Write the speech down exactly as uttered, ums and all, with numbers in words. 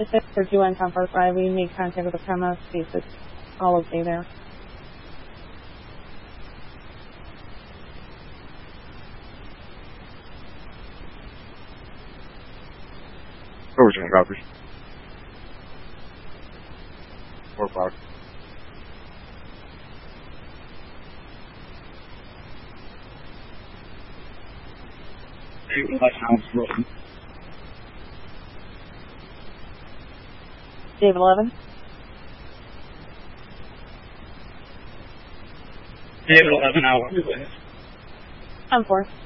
If there's U N Comfort five, we make contact with the premise, see if it's all okay there. Overturn, copy. Four o'clock. David eleven. David eleven, hour. I'm four.